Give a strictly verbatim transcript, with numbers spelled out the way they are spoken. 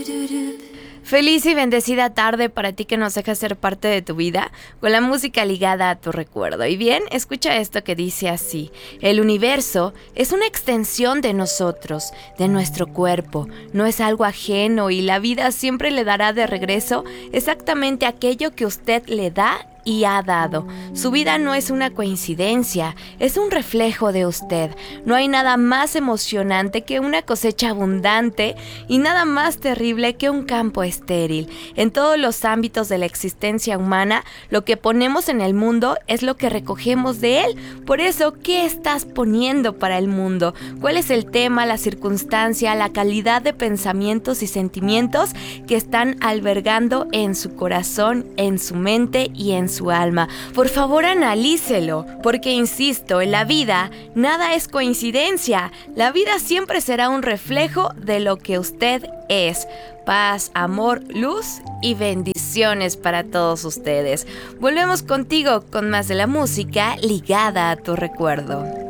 Feliz y bendecida tarde para ti que nos dejas ser parte de tu vida con la música ligada a tu recuerdo. Y bien, escucha esto que dice así: el universo es una extensión de nosotros, de nuestro cuerpo, no es algo ajeno y la vida siempre le dará de regreso exactamente aquello que usted le da y ha dado. Su vida no es una coincidencia, es un reflejo de usted. No hay nada más emocionante que una cosecha abundante y nada más terrible que un campo estéril. En todos los ámbitos de la existencia humana, lo que ponemos en el mundo es lo que recogemos de él. Por eso, ¿qué estás poniendo para el mundo? ¿Cuál es el tema, la circunstancia, la calidad de pensamientos y sentimientos que están albergando en su corazón, en su mente y en su alma? Por favor, analícelo, porque insisto, en la vida nada es coincidencia. La vida siempre será un reflejo de lo que usted es. Paz, amor, luz y bendiciones para todos ustedes. Volvemos contigo con más de la música ligada a tu recuerdo.